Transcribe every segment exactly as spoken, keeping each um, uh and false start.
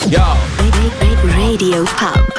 Yo. Radio Pub.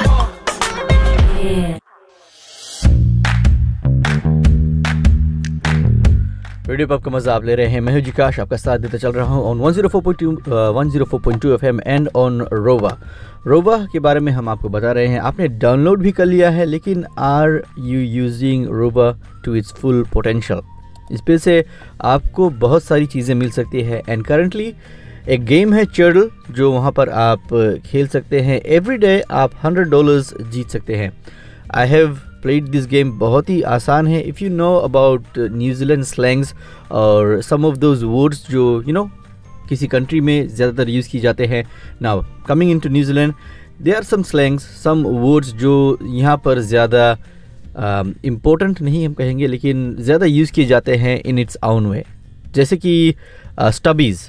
Radio pub का मजा आप ले रहे हैं। मैं हूं जिकाश, आपका साथ देता चल रहा हूं on one zero four point two FM and on रोवा। रोवा के बारे में हम आपको बता रहे हैं। आपने डाउनलोड भी कर लिया है, लेकिन आर यू यूजिंग रोवा टू इट्स फुल पोटेंशियल? इस पे से आपको बहुत सारी चीज़ें मिल सकती है। एंड करंटली एक गेम है चर्डल, जो वहाँ पर आप खेल सकते हैं। एवरी डे आप हंड्रेड डॉलर्स जीत सकते हैं। I have played this game, बहुत ही आसान है। If you know about New Zealand slangs और सम ऑफ दोज वर्ड्स जो यू you नो know, किसी कंट्री में ज़्यादातर यूज़ की जाते हैं। Now coming in to New Zealand, there are some slangs, some words जो यहाँ पर ज़्यादा इम्पोर्टेंट uh, नहीं हम कहेंगे, लेकिन ज़्यादा यूज़ किए जाते हैं इन इट्स आउन वे। जैसे कि स्टबीज़,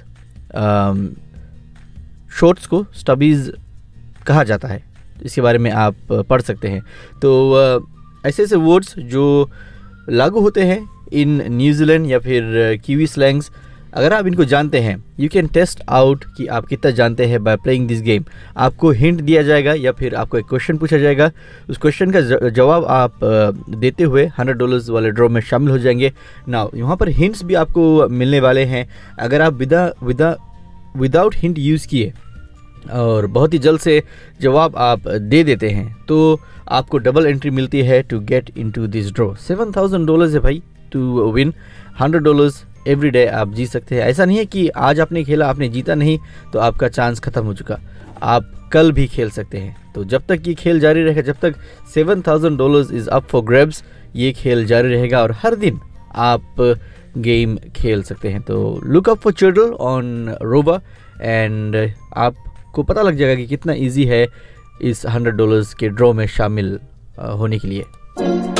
शॉर्ट्स को स्टबीज़ कहा जाता है। इसके बारे में आप पढ़ सकते हैं। तो ऐसे ऐसे वर्ड्स जो लागू होते हैं इन न्यूजीलैंड या फिर कीवी स्लैंग्स, अगर आप इनको जानते हैं, यू कैन टेस्ट आउट कि आप कितना जानते हैं बाय प्लेइंग दिस गेम। आपको हिंट दिया जाएगा या फिर आपको एक क्वेश्चन पूछा जाएगा। उस क्वेश्चन का जवाब आप देते हुए हंड्रेड डॉलर्स वाले ड्रॉ में शामिल हो जाएंगे। नाउ यहाँ पर हिंट्स भी आपको मिलने वाले हैं। अगर आप विदा विदा विदाउट हिंट यूज़ किए और बहुत ही जल्द से जवाब आप दे देते हैं, तो आपको डबल एंट्री मिलती है to get into this draw. Seven thousand dollars है भाई to win. Hundred dollars every day आप जीत सकते हैं। ऐसा नहीं है कि आज आपने खेला, आपने जीता नहीं तो आपका चांस ख़त्म हो चुका। आप कल भी खेल सकते हैं। तो जब तक ये खेल जारी रहेगा, जब तक seven thousand dollars is up for grabs, ये खेल जारी रहेगा और हर दिन आप गेम खेल सकते हैं। तो लुक अप फॉर चर्डल ऑन रोवा एंड आप को पता लग जाएगा कि कितना इजी है इस हंड्रेड डॉलर्स के ड्रॉ में शामिल होने के लिए।